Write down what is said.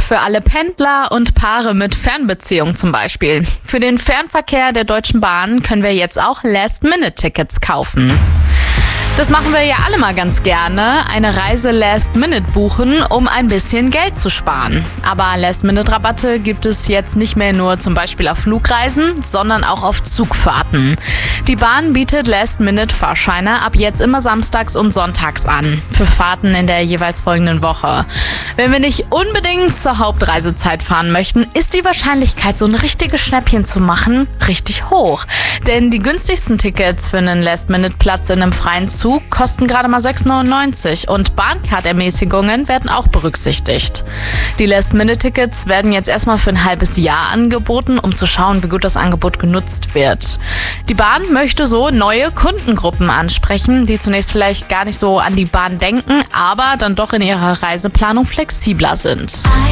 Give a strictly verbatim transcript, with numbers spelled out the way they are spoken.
für alle Pendler und Paare mit Fernbeziehung zum Beispiel. Für den Fernverkehr der Deutschen Bahn können wir jetzt auch Last-Minute-Tickets kaufen. Das machen wir ja alle mal ganz gerne, eine Reise Last-Minute buchen, um ein bisschen Geld zu sparen. Aber Last-Minute-Rabatte gibt es jetzt nicht mehr nur zum Beispiel auf Flugreisen, sondern auch auf Zugfahrten. Die Bahn bietet Last-Minute-Fahrscheine ab jetzt immer samstags und sonntags an, für Fahrten in der jeweils folgenden Woche. Wenn wir nicht unbedingt zur Hauptreisezeit fahren möchten, ist die Wahrscheinlichkeit, so ein richtiges Schnäppchen zu machen, richtig hoch. Denn die günstigsten Tickets für einen Last-Minute-Platz in einem freien Zug kosten gerade mal sechs neunundneunzig und Bahncard-Ermäßigungen werden auch berücksichtigt. Die Last-Minute-Tickets werden jetzt erstmal für ein halbes Jahr angeboten, um zu schauen, wie gut das Angebot genutzt wird. Die Bahn möchte so neue Kundengruppen ansprechen, die zunächst vielleicht gar nicht so an die Bahn denken, aber dann doch in ihrer Reiseplanung flexibler sind.